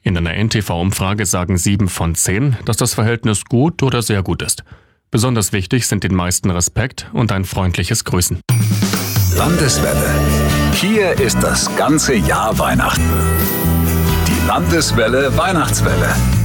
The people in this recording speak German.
In einer NTV-Umfrage sagen 7 von 10, dass das Verhältnis gut oder sehr gut ist. Besonders wichtig sind den meisten Respekt und ein freundliches Grüßen. Landeswelle. Hier ist das ganze Jahr Weihnachten. Die Landeswelle Weihnachtswelle.